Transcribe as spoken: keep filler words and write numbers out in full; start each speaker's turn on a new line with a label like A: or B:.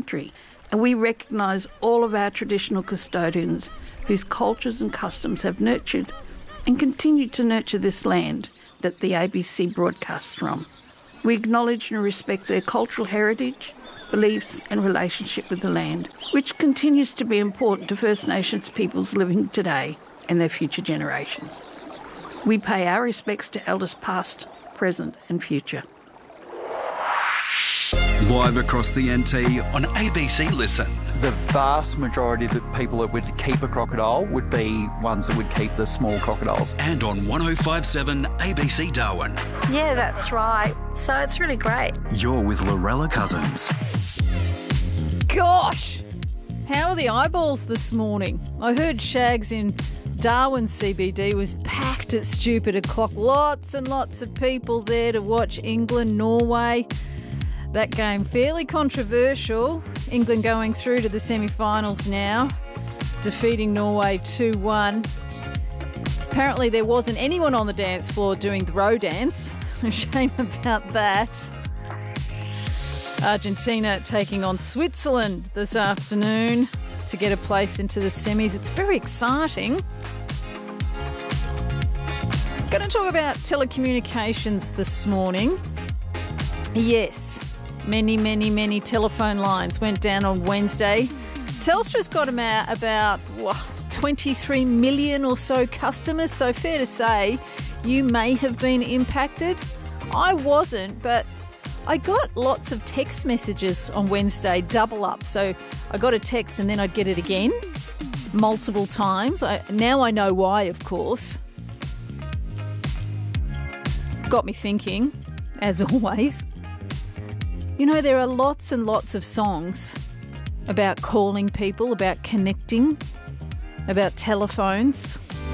A: history, and we recognise all of our traditional custodians whose cultures and customs have nurtured and continue to nurture this land that the A B C broadcasts from. We acknowledge and respect their cultural heritage, beliefs and relationship with the land, which continues to be important to First Nations peoples living today and their future generations. We pay our respects to elders past, present and future.
B: Live across the N T on A B C Listen.
C: The vast majority of the people that would keep a crocodile would be ones that would keep the small crocodiles.
B: And on one oh five seven A B C Darwin.
D: Yeah, that's right. So it's really great.
B: You're with Lorella Cousins.
E: Gosh, how are the eyeballs this morning? I heard Shags in Darwin C B D was packed at stupid o'clock. Lots and lots of people there to watch England, Norway. That game fairly controversial. England going through to the semi-finals now, defeating Norway two one. Apparently there wasn't anyone on the dance floor doing the row dance. Shame about that. Argentina taking on Switzerland this afternoon to get a place into the semis. It's very exciting. Going to talk about telecommunications this morning. Yes. Many, many, many telephone lines went down on Wednesday. Telstra's got about, about whoa, twenty-three million or so customers, so fair to say you may have been impacted. I wasn't, but I got lots of text messages on Wednesday, double up. So I got a text and then I'd get it again multiple times. I, now I know why, of course. Got me thinking, as always. You know, there are lots and lots of songs about calling people, about connecting, about telephones.